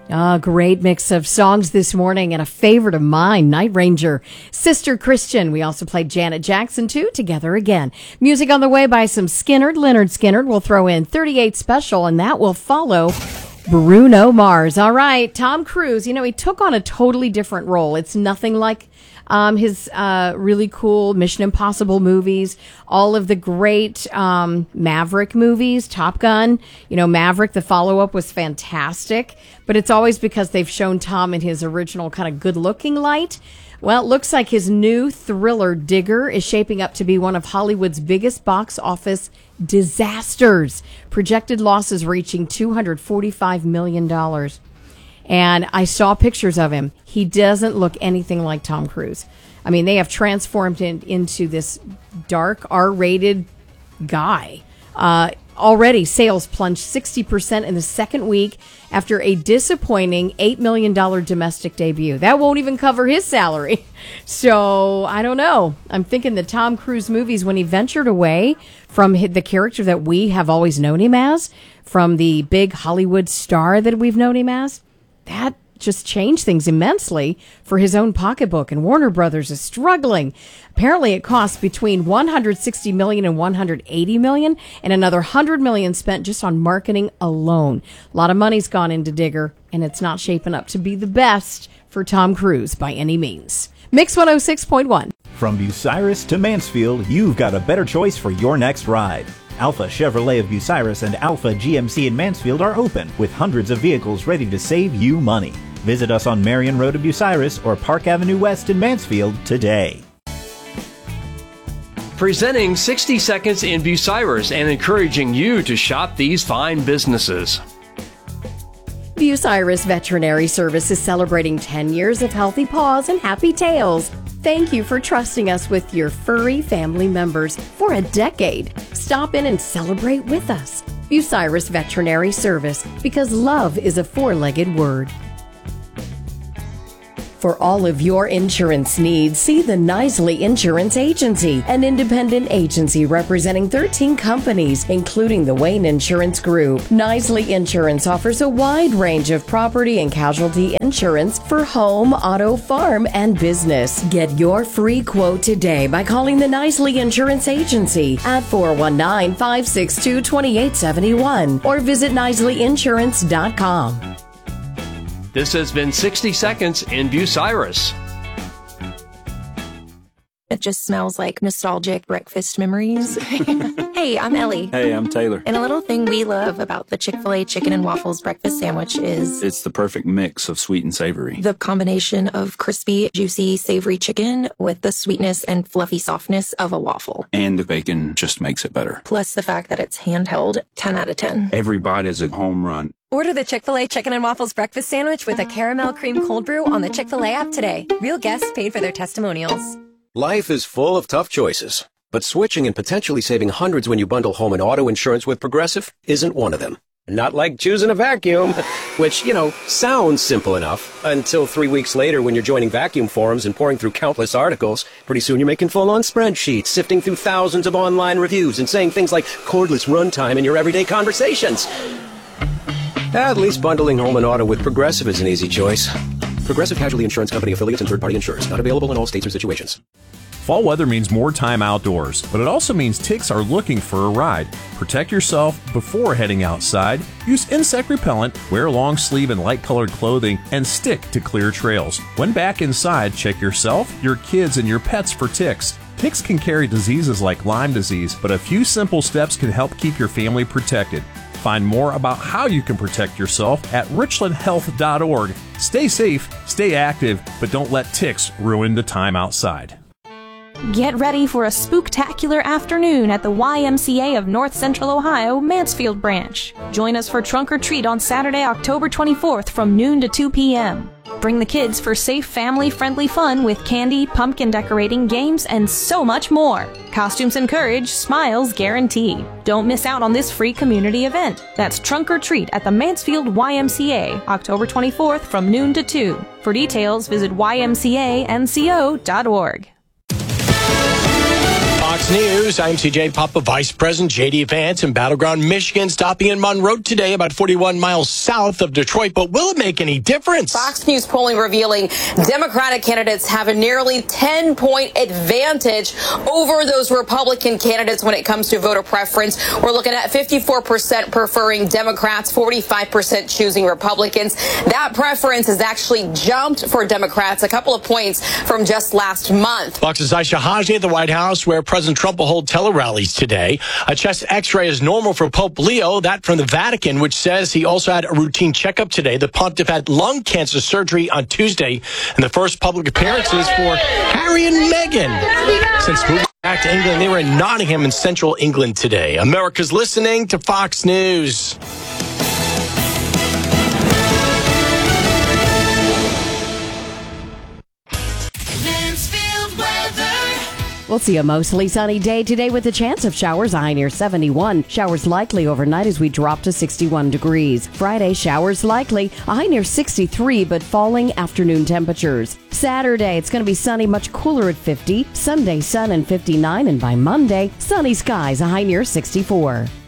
Great mix of songs this morning, and a favorite of mine, Night Ranger, Sister Christian. We also played Janet Jackson, too, Together Again. Music on the way by some Skynyrd, Lynyrd Skynyrd. We'll throw in 38 Special, and that will follow Bruno Mars. All right, Tom Cruise, he took on a totally different role. It's nothing like his really cool Mission Impossible movies, all of the great Maverick movies, Top Gun. Maverick, the follow-up was fantastic, but it's always because they've shown Tom in his original kind of good-looking light. Well, it looks like his new thriller, Digger, is shaping up to be one of Hollywood's biggest box office disasters, projected losses reaching $245 million. And I saw pictures of him. He doesn't look anything like Tom Cruise. I mean, they have transformed him into this dark, R-rated guy. Already, sales plunged 60% in the second week after a disappointing $8 million domestic debut. That won't even cover his salary. So, I don't know. I'm thinking the Tom Cruise movies, when he ventured away from the character that we have always known him as, from the big Hollywood star that we've known him as, that just changed things immensely for his own pocketbook, and Warner Brothers is struggling. Apparently, it costs between $160 million and $180 million, and another $100 million spent just on marketing alone. A lot of money's gone into Digger, and it's not shaping up to be the best for Tom Cruise by any means. Mix 106.1. From Bucyrus to Mansfield, you've got a better choice for your next ride. Alpha Chevrolet of Bucyrus and Alpha GMC in Mansfield are open, with hundreds of vehicles ready to save you money. Visit us on Marion Road in Bucyrus or Park Avenue West in Mansfield today. Presenting 60 Seconds in Bucyrus and encouraging you to shop these fine businesses. Bucyrus Veterinary Service is celebrating 10 years of healthy paws and happy tails. Thank you for trusting us with your furry family members for a decade. Stop in and celebrate with us. Bucyrus Veterinary Service, because love is a four-legged word. For all of your insurance needs, see the Knisely Insurance Agency, an independent agency representing 13 companies, including the Wayne Insurance Group. Knisely Insurance offers a wide range of property and casualty insurance for home, auto, farm, and business. Get your free quote today by calling the Knisely Insurance Agency at 419-562-2871 or visit knisleyinsurance.com. This has been 60 Seconds in Bucyrus. It just smells like nostalgic breakfast memories. Hey, I'm Ellie. Hey, I'm Taylor. And a little thing we love about the Chick-fil-A chicken and waffles breakfast sandwich is... it's the perfect mix of sweet and savory. The combination of crispy, juicy, savory chicken with the sweetness and fluffy softness of a waffle. And the bacon just makes it better. Plus the fact that it's handheld, 10 out of 10. Every bite is a home run. Order the Chick-fil-A Chicken and Waffles breakfast sandwich with a caramel cream cold brew on the Chick-fil-A app today. Real guests paid for their testimonials. Life is full of tough choices, but switching and potentially saving hundreds when you bundle home and auto insurance with Progressive isn't one of them. Not like choosing a vacuum, which, sounds simple enough until 3 weeks later when you're joining vacuum forums and pouring through countless articles. Pretty soon you're making full-on spreadsheets, sifting through thousands of online reviews and saying things like cordless runtime in your everyday conversations. At least bundling home and auto with Progressive is an easy choice. Progressive Casualty Insurance Company affiliates and third-party insurers. Not available in all states or situations. Fall weather means more time outdoors, but it also means ticks are looking for a ride. Protect yourself before heading outside. Use insect repellent, wear long sleeve and light colored clothing, and stick to clear trails. When back inside, check yourself, your kids, and your pets for ticks. Ticks can carry diseases like Lyme disease, but a few simple steps can help keep your family protected. Find more about how you can protect yourself at richlandhealth.org. Stay safe, stay active, but don't let ticks ruin the time outside. Get ready for a spooktacular afternoon at the YMCA of North Central Ohio, Mansfield Branch. Join us for Trunk or Treat on Saturday, October 24th from noon to 2 p.m. Bring the kids for safe, family-friendly fun with candy, pumpkin decorating, games, and so much more. Costumes encourage, smiles guaranteed. Don't miss out on this free community event. That's Trunk or Treat at the Mansfield YMCA, October 24th from noon to 2. For details, visit ymcanco.org. Fox News, I'm CJ Papa. Vice President J.D. Vance in Battleground, Michigan, stopping in Monroe today, about 41 miles south of Detroit. But will it make any difference? Fox News polling revealing Democratic candidates have a nearly 10-point advantage over those Republican candidates when it comes to voter preference. We're looking at 54% preferring Democrats, 45% choosing Republicans. That preference has actually jumped for Democrats a couple of points from just last month. Fox's Aisha Haji at the White House, where President Trump will hold tele-rallies today. A chest x-ray is normal for Pope Leo, that from the Vatican, which says he also had a routine checkup today. The pontiff had lung cancer surgery on Tuesday, and the first public appearances for Harry and Meghan since moving back to England. They were in Nottingham in central England today. America's listening to Fox News. We'll see a mostly sunny day today with a chance of showers, a high near 71. Showers likely overnight as we drop to 61 degrees. Friday, showers likely, a high near 63, but falling afternoon temperatures. Saturday, it's going to be sunny, much cooler at 50. Sunday, sun and 59, and by Monday, sunny skies, a high near 64.